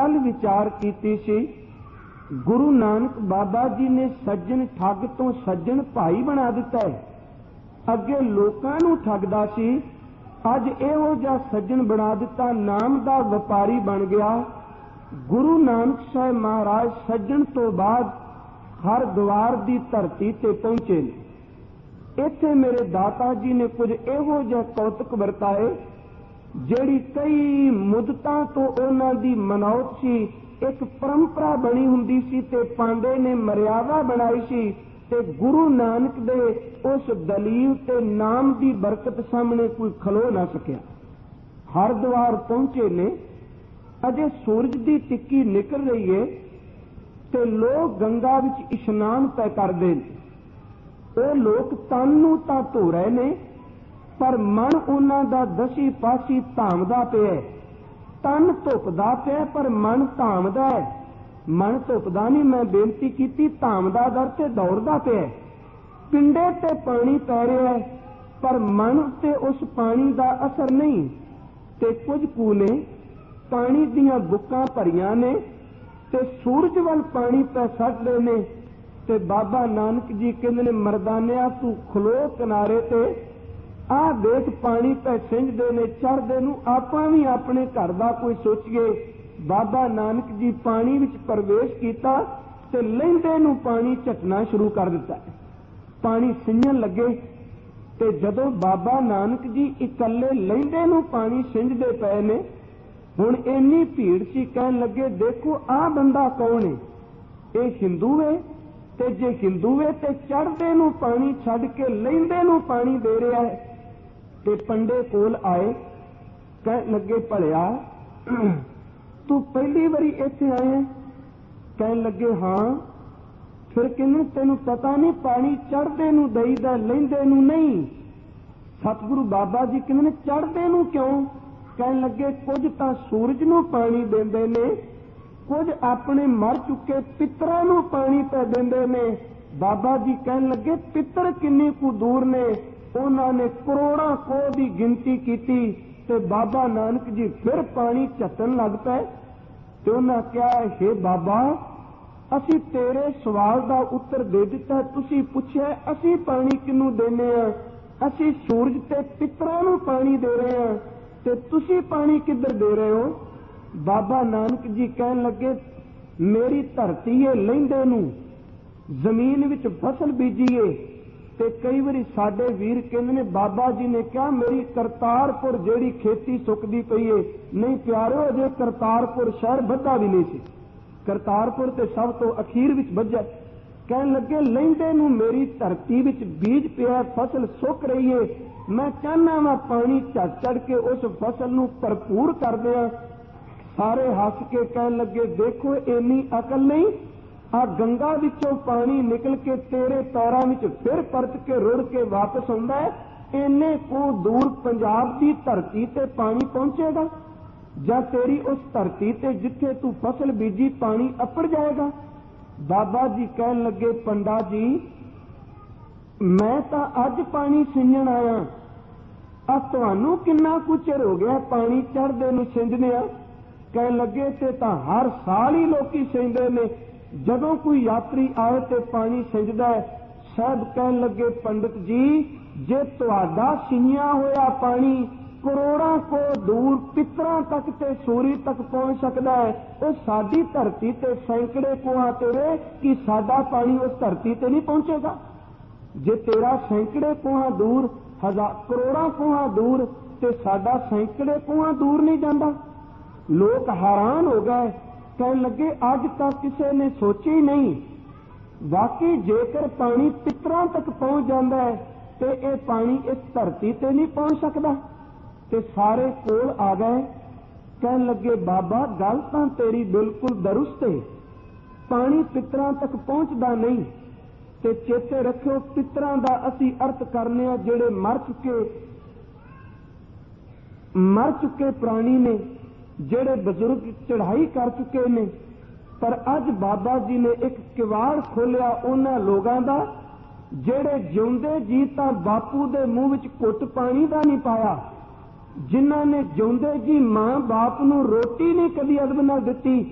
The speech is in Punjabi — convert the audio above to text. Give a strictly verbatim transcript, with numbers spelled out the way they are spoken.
कल विचार कीती सी, गुरु नानक बाबा जी ने सज्जन ठग तो सज्जन भाई बना दिता है। अगे लोकां नूं ठगदा सी, अज इहो जिहा सज्जन बना दिता, नाम दा व्यापारी बन गया। गुरु नानक साहब महाराज सज्जन तो बाद हरद्वार दी धरती ते पहुंचे। इत्थे मेरे दाता जी ने कुछ इहो जिहा कौतक वरताए जिहड़ी कई मुद्दतां तो उन्हां दी मनौत सी, एक परंपरा बनी हुंदी सी ते पांडे ने मर्यादा बनाई सी ते गुरु नानक दे उस दलील ते नाम दी बरकत सामने कोई खलो ना सकिया। हरद्वार पहुंचे ने, अजे सूरज दी टिक्की निकल रही है ते लोग गंगा विच इशनान पै करदे ने। ਉਹ ਲੋਕ ਤਨ ਨੂੰ ਤਾਂ ਧੋ ਰਹੇ ਨੇ, ਪਰ ਮਨ ਉਹਨਾਂ ਦਾ ਦਸੀ ਪਾਸੀ ਧਾਮਦਾ ਪਿਆ। ਤਨ ਧੁੱਪਦਾ ਪਿਆ ਪਰ ਮਨ ਧਾਮਦਾ ਹੈ। ਮਨ ਧੁੱਪਦਾ ਨਹੀਂ, ਮੈਂ ਬੇਨਤੀ ਕੀਤੀ, ਧਾਮਦਾ ਦਰ ਤੇ ਦੌੜਦਾ ਪਿਆ। ਪਿੰਡੇ ਤੇ ਪਾਣੀ ਪੈ ਰਿਹਾ ਪਰ ਮਨ ਉੱਤੇ ਉਸ ਪਾਣੀ ਦਾ ਅਸਰ ਨਹੀਂ। ਤੇ ਕੁਝ ਕੁ ਨੇ ਪਾਣੀ ਦੀਆਂ ਬੁੱਕਾਂ ਭਰੀਆਂ ਨੇ ਤੇ ਸੂਰਜ ਵੱਲ ਪਾਣੀ ਪੈ ਛੱਡਦੇ ਨੇ। ਤੇ ਬਾਬਾ ਨਾਨਕ ਜੀ ਕਹਿੰਦੇ ਨੇ, ਮਰਦਾਨਿਆ ਤੂੰ ਖਲੋ ਕਿਨਾਰੇ ਤੇ, ਆਹ ਦੇਖ ਪਾਣੀ ਪੈ ਸਿੰਜਦੇ ਨੇ ਚੜ੍ਹਦੇ ਨੂੰ, ਆਪਾਂ ਵੀ ਆਪਣੇ ਘਰ ਦਾ ਕੋਈ ਸੋਚੀਏ। ਬਾਬਾ ਨਾਨਕ ਜੀ ਪਾਣੀ ਵਿੱਚ ਪ੍ਰਵੇਸ਼ ਕੀਤਾ ਤੇ ਲਹਿੰਦੇ ਨੂੰ ਪਾਣੀ ਝਟਣਾ ਸ਼ੁਰੂ ਕਰ ਦਿੱਤਾ। ਪਾਣੀ ਸਿੰਜਣ ਲੱਗੇ ਤੇ ਜਦੋਂ ਬਾਬਾ ਨਾਨਕ ਜੀ ਇਕੱਲੇ ਲਹਿੰਦੇ ਨੂੰ ਪਾਣੀ ਸਿੰਜਦੇ ਪਏ ਨੇ, ਹੁਣ ਇੰਨੀ ਭੀੜ ਸੀ, ਕਹਿਣ ਲੱਗੇ ਦੇਖੋ ਆਹ ਬੰਦਾ ਕੌਣ ਹੈ? ਇਹ ਹਿੰਦੂ ਹੈ, ਤੇ ਜੇ ਹਿੰਦੂ ਹੈ ਤੇ ਚੜ੍ਹਦੇ ਨੂੰ ਪਾਣੀ ਛੱਡ ਕੇ ਲਹਿੰਦੇ ਨੂੰ ਪਾਣੀ ਦੇ ਰਿਹਾ ਹੈ। ਤੇ ਪੰਡੇ ਕੋਲ ਆਏ, ਕਹਿਣ ਲੱਗੇ ਭਲਿਆ ਤੂੰ ਪਹਿਲੀ ਵਾਰੀ ਇੱਥੇ ਆਇਆ? ਕਹਿਣ ਲੱਗੇ ਹਾਂ। ਫਿਰ ਕਹਿੰਦੇ ਤੈਨੂੰ ਪਤਾ ਨਹੀਂ ਪਾਣੀ ਚੜ੍ਹਦੇ ਨੂੰ ਦੇਈਦਾ, ਲਹਿੰਦੇ ਨੂੰ ਨਹੀਂ। ਸਤਿਗੁਰੂ ਬਾਬਾ ਜੀ ਕਹਿੰਦੇ ਨੇ ਚੜ੍ਹਦੇ ਨੂੰ ਕਿਉਂ? ਕਹਿਣ ਲੱਗੇ ਕੁਝ ਤਾਂ ਸੂਰਜ ਨੂੰ ਪਾਣੀ ਦਿੰਦੇ ਨੇ, ਕੁਝ ਆਪਣੇ ਮਰ ਚੁੱਕੇ ਪਿੱਤਰਾਂ ਨੂੰ ਪਾਣੀ ਪੈ ਦਿੰਦੇ ਨੇ। ਬਾਬਾ ਜੀ ਕਹਿਣ ਲੱਗੇ ਪਿੱਤਰ ਕਿੰਨੇ ਕੁ ਦੂਰ ਨੇ? ਉਹਨਾਂ ਨੇ ਕਰੋੜਾਂ ਕੋਹ ਦੀ ਗਿਣਤੀ ਕੀਤੀ ਤੇ ਬਾਬਾ ਨਾਨਕ ਜੀ ਫਿਰ ਪਾਣੀ ਝੱਟਣ ਲੱਗ ਪਏ। ਤੇ ਉਹਨਾਂ ਕਿਹਾ, ਹੇ ਬਾਬਾ, ਅਸੀਂ ਤੇਰੇ ਸਵਾਲ ਦਾ ਉੱਤਰ ਦੇ ਦਿੱਤਾ, ਤੁਸੀਂ ਪੁੱਛਿਆ ਅਸੀਂ ਪਾਣੀ ਕਿਹਨੂੰ ਦੇਨੇ ਆ? ਅਸੀਂ ਸੂਰਜ ਤੇ ਪਿੱਤਰਾਂ ਨੂੰ ਪਾਣੀ ਦੇ ਰਹੇ ਹਾਂ ਤੇ ਤੁਸੀਂ ਪਾਣੀ ਕਿੱਧਰ ਦੇ ਰਹੇ ਹੋ? ਬਾਬਾ ਨਾਨਕ ਜੀ ਕਹਿਣ ਲੱਗੇ ਮੇਰੀ ਧਰਤੀ ਹੈ ਲਹਿੰਦੇ ਨੂੰ, ਜ਼ਮੀਨ ਵਿੱਚ ਫਸਲ ਬੀਜੀਏ। ਤੇ ਕਈ ਵਾਰੀ ਸਾਡੇ ਵੀਰ ਕਹਿੰਦੇ ਨੇ ਬਾਬਾ ਜੀ ਨੇ ਕਿਹਾ ਮੇਰੀ ਕਰਤਾਰਪੁਰ ਜਿਹੜੀ ਖੇਤੀ ਸੁੱਕਦੀ ਪਈ ਏ। ਨਹੀਂ ਪਿਆਰਿਓ, ਅਜੇ ਕਰਤਾਰਪੁਰ ਸ਼ਹਿਰ ਵੱਧਾ ਵੀ ਨਹੀਂ ਸੀ, ਕਰਤਾਰਪੁਰ ਤੇ ਸਭ ਤੋਂ ਅਖੀਰ ਵਿੱਚ ਵੱਜਾ। ਕਹਿਣ ਲੱਗੇ ਲਹਿੰਦੇ ਨੂੰ ਮੇਰੀ ਧਰਤੀ ਵਿੱਚ ਬੀਜ ਪਿਆ, ਫਸਲ ਸੁੱਕ ਰਹੀ ਏ, ਮੈਂ ਚਾਹੁੰਦਾ ਵਾ ਪਾਣੀ ਝੜ ਝੜ ਕੇ ਉਸ ਫਸਲ ਨੂੰ ਭਰਪੂਰ ਕਰ ਦਿਆਂ। ਸਾਰੇ ਹੱਸ ਕੇ ਕਹਿਣ ਲੱਗੇ ਦੇਖੋ ਇੰਨੀ ਅਕਲ ਨਹੀਂ, ਆ ਗੰਗਾ ਵਿੱਚੋਂ ਪਾਣੀ ਨਿਕਲ ਕੇ ਤੇਰੇ ਪੈਰਾਂ ਵਿੱਚ ਫਿਰ ਪਰਤ ਕੇ ਰੁੜ ਕੇ ਵਾਪਸ ਆਉਂਦਾ ਹੈ, ਇੰਨੇ ਕੋ ਦੂਰ ਪੰਜਾਬ ਦੀ ਧਰਤੀ ਤੇ ਪਾਣੀ ਪਹੁੰਚੇਗਾ ਜਾਂ ਤੇਰੀ ਉਸ ਧਰਤੀ ਤੇ ਜਿੱਥੇ ਤੂੰ ਫਸਲ ਬੀਜੀ ਪਾਣੀ ਅੱਪੜ ਜਾਏਗਾ? ਬਾਬਾ ਜੀ ਕਹਿਣ ਲੱਗੇ ਪੰਡਾ ਜੀ ਮੈਂ ਤਾਂ ਅੱਜ ਪਾਣੀ ਸਿੰਜਣ ਆਇਆ, ਆ ਤੁਹਾਨੂੰ ਕਿੰਨਾ ਕੁ ਚਿਰ ਹੋ ਗਿਆ ਪਾਣੀ ਚੜ੍ਹਦੇ ਨੂੰ ਸਿੰਜਦਿਆਂ? ਕਹਿਣ ਲੱਗੇ ਤੇ ਤਾਂ ਹਰ ਸਾਲ ਹੀ ਲੋਕੀ ਸਿੰਜਦੇ ਨੇ, ਜਦੋਂ ਕੋਈ ਯਾਤਰੀ ਆਏ ਤੇ ਪਾਣੀ ਸਿੰਜਦਾ ਹੈ। ਸਾਹਿਬ ਕਹਿਣ ਲੱਗੇ ਪੰਡਿਤ ਜੀ ਜੇ ਤੁਹਾਡਾ ਸਿੰਜਿਆ ਹੋਇਆ ਪਾਣੀ ਕਰੋੜਾਂ ਕੋ ਦੂਰ ਪਿੱਤਰਾਂ ਤੱਕ ਤੇ ਸੂਰੀ ਤੱਕ ਪਹੁੰਚ ਸਕਦਾ ਹੈ, ਉਹ ਸਾਡੀ ਧਰਤੀ ਤੇ ਸੈਂਕੜੇ ਕੋਹਾਂ ਤੇ ਵੇ ਕਿ ਸਾਡਾ ਪਾਣੀ ਉਸ ਧਰਤੀ ਤੇ ਨਹੀਂ ਪਹੁੰਚੇਗਾ? ਜੇ ਤੇਰਾ ਸੈਂਕੜੇ ਕੋਹਾਂ ਦੂਰ, ਹਜ਼ਾਰ ਕਰੋੜਾਂ ਕੋਹਾਂ ਦੂਰ ਤੇ ਸਾਡਾ ਸੈਂਕੜੇ ਕੋਹਾਂ ਦੂਰ ਨਹੀਂ ਜਾਂਦਾ? ਲੋਕ ਹੈਰਾਨ ਹੋ ਗਏ, ਕਹਿਣ ਲੱਗੇ ਅੱਜ ਤੱਕ ਕਿਸੇ ਨੇ ਸੋਚੀ ਨਹੀਂ, ਵਾਕਈ ਜੇਕਰ ਪਾਣੀ ਪਿੱਤਰਾਂ ਤੱਕ ਪਹੁੰਚ ਜਾਂਦਾ ਹੈ ਤੇ ਇਹ ਪਾਣੀ ਇਸ ਧਰਤੀ ਤੇ ਨਹੀਂ ਪਹੁੰਚ ਸਕਦਾ? ਤੇ ਸਾਰੇ ਕੋਲ ਆ ਗਏ, ਕਹਿਣ ਲੱਗੇ ਬਾਬਾ ਗੱਲ ਤਾਂ ਤੇਰੀ ਬਿਲਕੁਲ ਦਰੁਸਤ ਹੈ, ਪਾਣੀ ਪਿੱਤਰਾਂ ਤੱਕ ਪਹੁੰਚਦਾ ਨਹੀਂ। ਤੇ ਚੇਤੇ ਰੱਖਿਓ ਪਿੱਤਰਾਂ ਦਾ ਅਸੀਂ ਅਰਥ ਕਰਨੇ ਆ ਜਿਹੜੇ ਮਰ ਚੁੱਕੇ ਮਰ ਚੁੱਕੇ ਪ੍ਰਾਣੀ ਨੇ, ਜਿਹੜੇ ਬਜ਼ੁਰਗ ਚੜ੍ਹਾਈ ਕਰ ਚੁੱਕੇ ਨੇ। ਪਰ ਅੱਜ ਬਾਬਾ ਜੀ ਨੇ ਇੱਕ ਕਿਵਾੜ ਖੋਲਿਆ ਉਹਨਾਂ ਲੋਕਾਂ ਦਾ ਜਿਹੜੇ ਜਿਉਂਦੇ ਜੀ ਤਾਂ ਬਾਪੂ ਦੇ ਮੂੰਹ ਵਿੱਚ ਘੁੱਟ ਪਾਣੀ ਦਾ ਨਹੀਂ ਪਾਇਆ, ਜਿਨ੍ਹਾਂ ਨੇ ਜਿਉਂਦੇ ਜੀ ਮਾਂ ਬਾਪ ਨੂੰ ਰੋਟੀ ਨਹੀਂ ਕਦੀ ਅਦਬ ਨਾਲ ਦਿੱਤੀ,